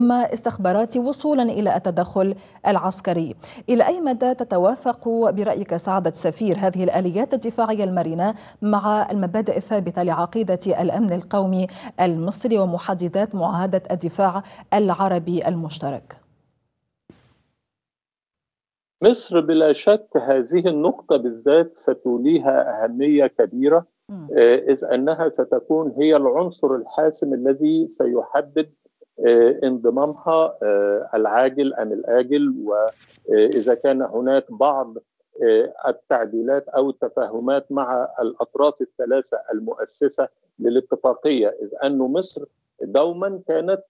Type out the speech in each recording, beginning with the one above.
استخباراتي وصولا إلى التدخل العسكري. إلى أي مدى تتوافق برأيك سعادة السفير هذه الآليات الدفاعية المرنة مع المبادئ الثابتة لعقيدة الأمن القومي المصري ومحددات معاهدة الدفاع العربي المشترك؟ مصر بلا شك هذه النقطة بالذات ستوليها أهمية كبيرة، إذ أنها ستكون هي العنصر الحاسم الذي سيحدد انضمامها العاجل أم الآجل، وإذا كان هناك بعض التعديلات أو التفاهمات مع الأطراف الثلاثة المؤسسة للاتفاقية، إذ أن مصر دوما كانت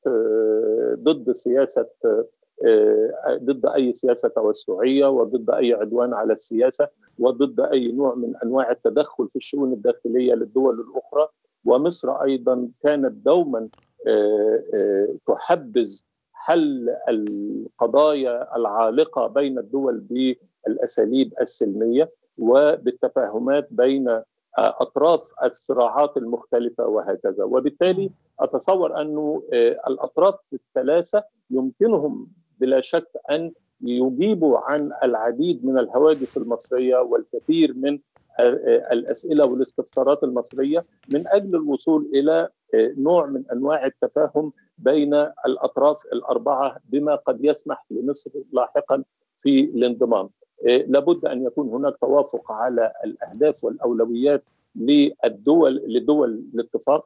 ضد أي سياسة توسعية، وضد أي عدوان على السياسة، وضد أي نوع من أنواع التدخل في الشؤون الداخلية للدول الأخرى. ومصر أيضا كانت دوما تحبذ حل القضايا العالقة بين الدول بالأساليب السلمية وبالتفاهمات بين أطراف الصراعات المختلفة وهكذا. وبالتالي أتصور أن الأطراف الثلاثة يمكنهم بلا شك أن يجيبوا عن العديد من الحوادث المصرية والكثير من الأسئلة والاستفسارات المصرية من أجل الوصول إلى نوع من أنواع التفاهم بين الأطراف الأربعة بما قد يسمح لمصر لاحقا في الانضمام. لابد أن يكون هناك توافق على الأهداف والأولويات لدول الاتفاق.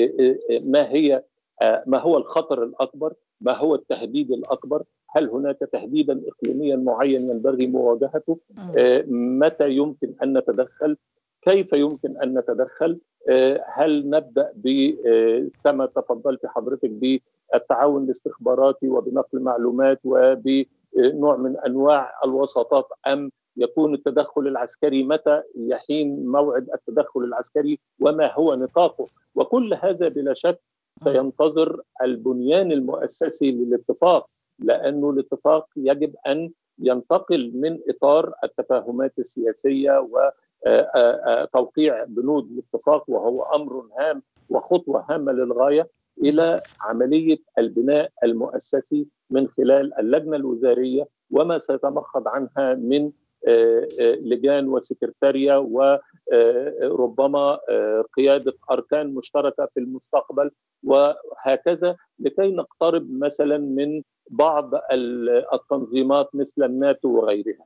ما هو الخطر الأكبر؟ ما هو التهديد الأكبر؟ هل هناك تهديدا إقليميا معين ينبغي مواجهته؟ متى يمكن أن نتدخل؟ كيف يمكن أن نتدخل؟ هل نبدأ كما تفضلت حضرتك بالتعاون الاستخباراتي وبنقل معلومات وبنوع من أنواع الوساطات، أم يكون التدخل العسكري؟ متى يحين موعد التدخل العسكري وما هو نطاقه؟ وكل هذا بلا شك سينتظر البنيان المؤسسي للاتفاق، لأنه الاتفاق يجب أن ينتقل من إطار التفاهمات السياسية وتوقيع بنود الاتفاق، وهو أمر هام وخطوة هامة للغاية، إلى عملية البناء المؤسسي من خلال اللجنة الوزارية وما سيتمخض عنها من لجان وسكرتارية وربما قيادة أركان مشتركة في المستقبل وهكذا، لكي نقترب مثلا من بعض التنظيمات مثل الناتو وغيرها.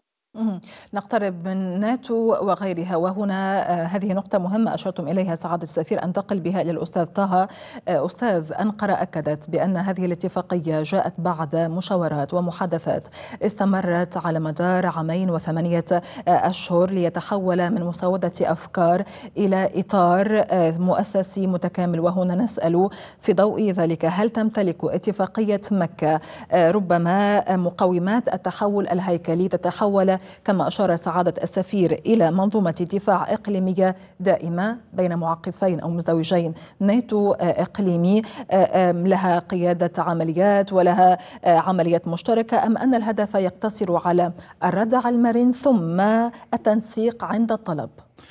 نقترب من ناتو وغيرها. وهنا هذه نقطة مهمة أشرتم إليها سعادة السفير، أنتقل بها إلى الأستاذ طه. أستاذ، أنقرة أكدت بأن هذه الاتفاقية جاءت بعد مشاورات ومحادثات استمرت على مدار 2 و8 أشهر ليتحول من مسودة أفكار إلى إطار مؤسسي متكامل. وهنا نسأل في ضوء ذلك، هل تمتلك اتفاقية مكة ربما مقومات التحول الهيكلي تتحول كما أشار سعادة السفير إلى منظومة دفاع إقليمية دائمة بين معقفين أو مزدوجين، ناتو إقليمي لها قيادة عمليات ولها عمليات مشتركة، أم أن الهدف يقتصر على الردع المرن ثم التنسيق عند الطلب؟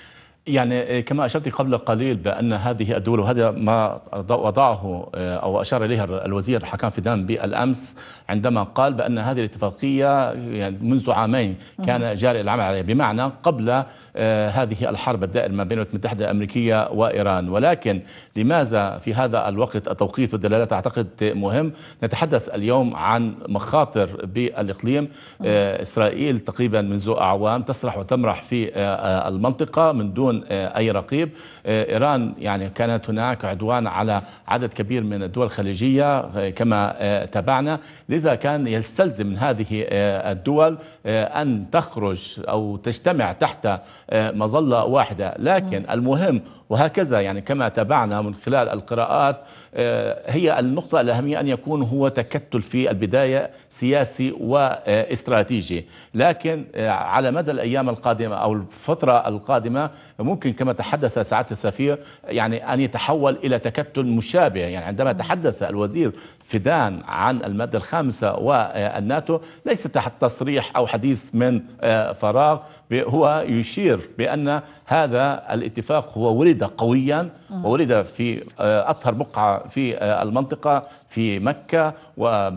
يعني كما أشرت قبل قليل بأن هذه الدول، وهذا ما وضعه أو أشار إليها الوزير حكام فيدان بالأمس عندما قال بأن هذه الاتفاقية يعني منذ عامين كان جاري العمل عليها، بمعنى قبل هذه الحرب الدائرة ما بين الولايات المتحدة الأمريكية وإيران. ولكن لماذا في هذا الوقت التوقيت والدلالات أعتقد مهم؟ نتحدث اليوم عن مخاطر بالإقليم. إسرائيل تقريبا منذ أعوام تسرح وتمرح في المنطقة من دون أي رقيب. إيران يعني كانت هناك عدوان على عدد كبير من الدول الخليجية كما تابعنا، لذا كان يستلزم من هذه الدول أن تخرج أو تجتمع تحت مظلة واحدة. لكن المهم وهكذا يعني كما تابعنا من خلال القراءات، هي النقطة الأهمية أن يكون هو تكتل في البداية سياسي واستراتيجي، لكن على مدى الأيام القادمة أو الفترة القادمة ممكن كما تحدث سعادة السفير يعني أن يتحول إلى تكتل مشابه. يعني عندما تحدث الوزير فيدان عن المادة الخامسة والناتو ليس تحت تصريح أو حديث من فراغ، هو يشير بأن هذا الاتفاق هو ولد قويا وولد في أطهر بقعة في المنطقة في مكة، و